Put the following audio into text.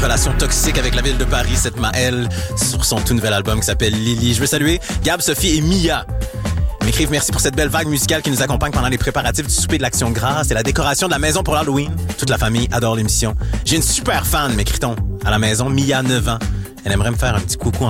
relation toxique avec la ville de Paris, cette Maëlle, sur son tout nouvel album qui s'appelle Lily. Je veux saluer Gab, Sophie et Mia. Ils m'écrivent merci pour cette belle vague musicale qui nous accompagne pendant les préparatifs du souper de l'Action Grâce et la décoration de la maison pour l'Halloween. Toute la famille adore l'émission. J'ai une super fan, m'écrit-on, à la maison, Mia, 9 ans. Elle aimerait me faire un petit coucou en